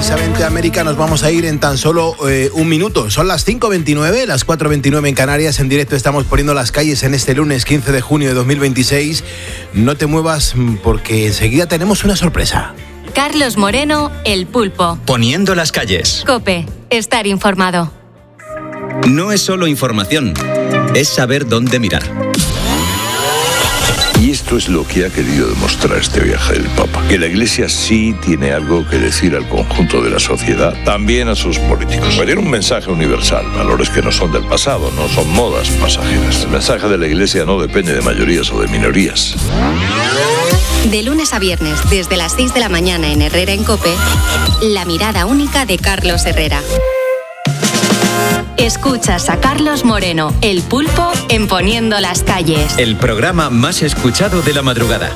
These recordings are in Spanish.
precisamente a América nos vamos a ir en tan solo un minuto. Son las 5:29, las 4:29 en Canarias. En directo estamos poniendo las calles en este lunes 15 de junio de 2026. No te muevas porque enseguida tenemos una sorpresa. Carlos Moreno, El Pulpo. Poniendo las calles. COPE, estar informado. No es solo información, es saber dónde mirar. Y esto es lo que ha querido demostrar este viaje del Papa, que la Iglesia sí tiene algo que decir al conjunto de la sociedad, también a sus políticos. Tiene un mensaje universal, valores que no son del pasado, no son modas pasajeras. El mensaje de la Iglesia no depende de mayorías o de minorías. De lunes a viernes, desde las 6 de la mañana en Herrera en COPE, la mirada única de Carlos Herrera. Escuchas a Carlos Moreno, El Pulpo, en Poniendo las calles. El programa más escuchado de la madrugada.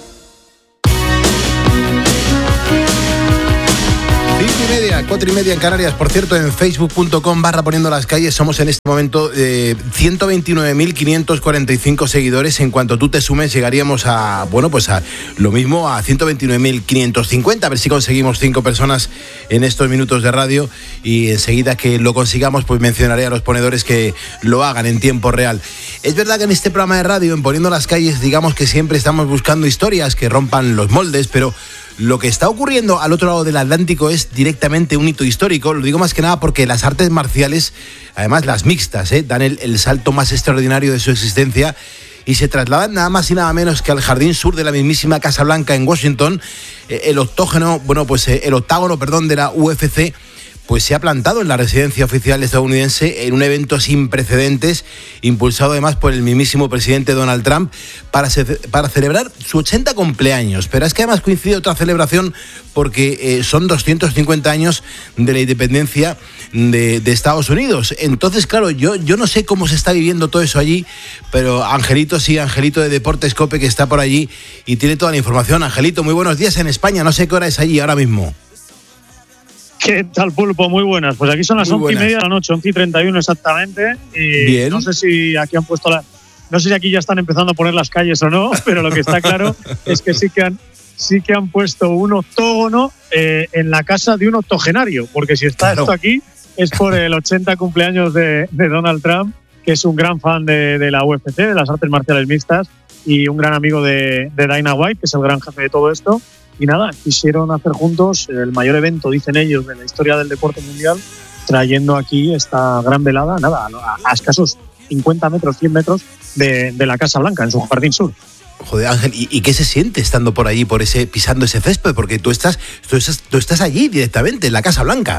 5:30, 4:30 en Canarias. Por cierto, en facebook.com/poniendo las calles somos en este momento 129.545 seguidores. En cuanto tú te sumes llegaríamos a lo mismo, a 129.550. A ver si conseguimos 5 personas en estos minutos de radio, y enseguida que lo consigamos pues mencionaré a los ponedores que lo hagan en tiempo real. Es verdad que en este programa de radio, en Poniendo las calles, digamos que siempre estamos buscando historias que rompan los moldes, pero lo que está ocurriendo al otro lado del Atlántico es directamente un hito histórico. Lo digo más que nada porque las artes marciales, además las mixtas, dan el salto más extraordinario de su existencia y se trasladan nada más y nada menos que al jardín sur de la mismísima Casa Blanca en Washington. El octágono de la UFC pues se ha plantado en la residencia oficial estadounidense en un evento sin precedentes, impulsado además por el mismísimo presidente Donald Trump, para celebrar su 80 cumpleaños. Pero es que además coincide otra celebración porque son 250 años de la independencia de Estados Unidos. Entonces, claro, yo no sé cómo se está viviendo todo eso allí, pero Angelito de Deportes COPE, que está por allí y tiene toda la información. Angelito, muy buenos días en España. No sé qué hora es allí ahora mismo. ¿Qué tal, Pulpo? Muy buenas. Pues aquí son las 11:30 de la noche, 11:31 exactamente. Y bien. No sé si aquí han puesto no sé si aquí ya están empezando a poner las calles o no, pero lo que está claro es que sí que han puesto un octógono en la casa de un octogenario, porque si está esto aquí es por el 80 cumpleaños de Donald Trump, que es un gran fan de la UFC, de las artes marciales mixtas, y un gran amigo de Dana White, que es el gran jefe de todo esto. Y nada, quisieron hacer juntos el mayor evento, dicen ellos, de la historia del deporte mundial, trayendo aquí esta gran velada, a escasos 50 metros, 100 metros de la Casa Blanca, en su jardín sur. Joder, Ángel, ¿y qué se siente estando por allí, pisando ese césped? Porque tú estás allí directamente, en la Casa Blanca.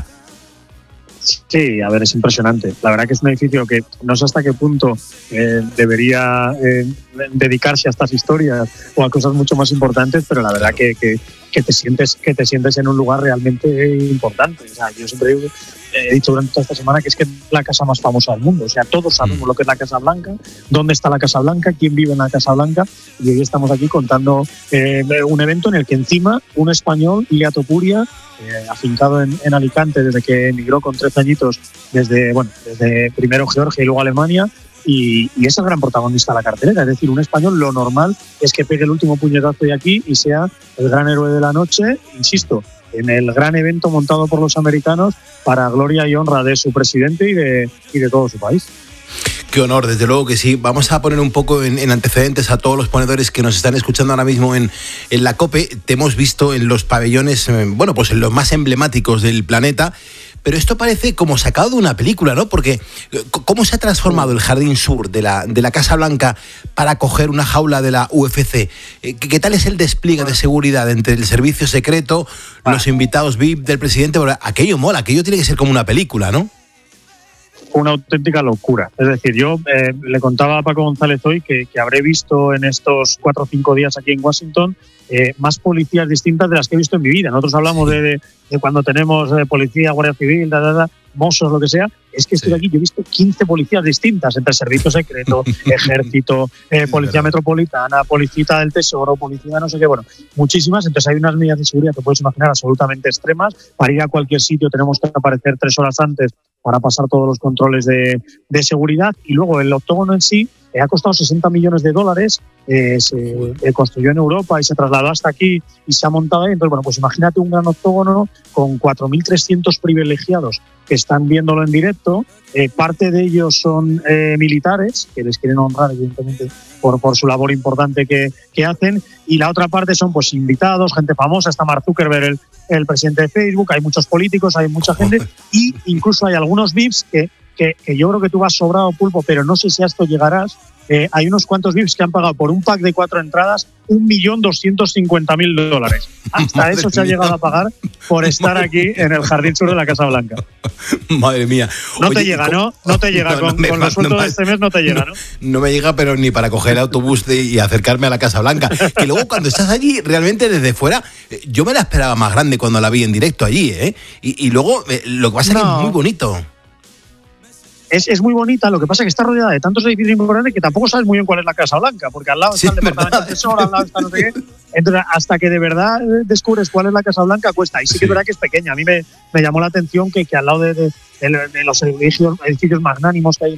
Sí, a ver, es impresionante. La verdad que es un edificio que no sé hasta qué punto debería dedicarse a estas historias o a cosas mucho más importantes, pero la verdad que te sientes en un lugar realmente importante. O sea, yo siempre he dicho durante toda esta semana que es la casa más famosa del mundo. O sea, todos sabemos lo que es la Casa Blanca, dónde está la Casa Blanca, quién vive en la Casa Blanca, y hoy estamos aquí contando un evento en el que encima un español, Ilia Topuria, afincado en Alicante desde que emigró con 13 añitos desde primero Georgia y luego Alemania, y es el gran protagonista de la cartelera. Es decir, un español, lo normal es que pegue el último puñetazo de aquí y sea el gran héroe de la noche, insisto, en el gran evento montado por los americanos para gloria y honra de su presidente y de todo su país. Qué honor, desde luego que sí. Vamos a poner un poco en antecedentes a todos los ponedores que nos están escuchando ahora mismo en la COPE. Te hemos visto en los pabellones, en los más emblemáticos del planeta, pero esto parece como sacado de una película, ¿no? Porque ¿cómo se ha transformado el jardín sur de la Casa Blanca para acoger una jaula de la UFC? ¿Qué tal es el despliegue de seguridad entre el servicio secreto, los invitados VIP del presidente? Bueno, aquello mola, aquello tiene que ser como una película, ¿no? Una auténtica locura. Es decir, yo le contaba a Paco González hoy que habré visto en estos 4 o 5 días aquí en Washington más policías distintas de las que he visto en mi vida. Nosotros hablamos de cuando tenemos policía, guardia civil, mozos, lo que sea. Es que estoy aquí, yo he visto 15 policías distintas, entre servicio secreto, ejército, policía metropolitana, policía del tesoro, policía no sé qué, bueno, muchísimas. Entonces hay unas medidas de seguridad que puedes imaginar absolutamente extremas. Para ir a cualquier sitio tenemos que aparecer 3 horas antes para pasar todos los controles de seguridad. Y luego el octógono en sí ha costado $60 millones, se construyó en Europa y se trasladó hasta aquí y se ha montado ahí. Entonces, bueno, pues imagínate un gran octógono con 4.300 privilegiados que están viéndolo en directo. Parte de ellos son militares, que les quieren honrar, evidentemente, por su labor importante que hacen, y la otra parte son pues invitados, gente famosa. Está Mark Zuckerberg, el presidente de Facebook, hay muchos políticos, hay mucha gente, y incluso hay algunos VIPs que yo creo que tú vas sobrado, Pulpo, pero no sé si a esto llegarás. Hay unos cuantos VIPs que han pagado por un pack de 4 entradas $1.250.000. Hasta eso se ha llegado a pagar por estar aquí en el Jardín Sur de la Casa Blanca. Madre mía. No te llega, ¿no? No te llega. Con los sueldos de este mes no te llega, ¿no? No me llega, pero ni para coger el autobús y acercarme a la Casa Blanca. Que luego cuando estás allí, realmente desde fuera, yo me la esperaba más grande cuando la vi en directo allí, ¿eh? Y luego lo que pasa es que es muy bonito. Es muy bonita, lo que pasa es que está rodeada de tantos edificios muy grandes que tampoco sabes muy bien cuál es la Casa Blanca, porque al lado está el Departamento de Tesoro, al lado está no sé qué. Entonces, hasta que de verdad descubres cuál es la Casa Blanca, cuesta. Y sí que es verdad que es pequeña. A mí me llamó la atención que al lado de los edificios magnánimos que hay